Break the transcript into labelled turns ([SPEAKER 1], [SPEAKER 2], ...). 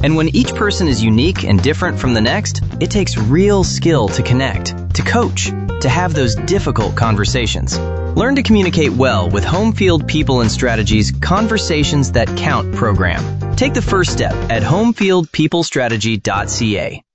[SPEAKER 1] And when each person is unique and different from the next, it takes real skill to connect, to coach, to have those difficult conversations. Learn to communicate well with Homefield People and Strategy's Conversations That Count program. Take the first step at homefieldpeoplestrategy.ca.